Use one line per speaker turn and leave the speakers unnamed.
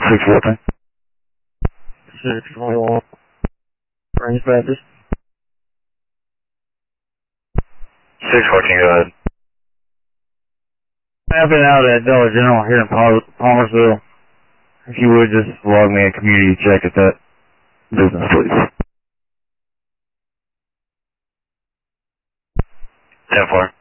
614.
621. Range Baptist.
614, go ahead.
I've been out at Dollar General here in Palmersville. If you would just log me a community check at that business, please.
10-4.